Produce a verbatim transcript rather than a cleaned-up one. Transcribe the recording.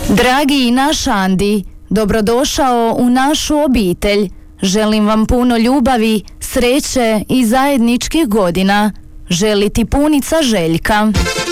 Dragi naš Andi, dobrodošao u našu obitelj. Želim vam puno ljubavi, sreće i zajedničkih godina. Želi ti punica Željka.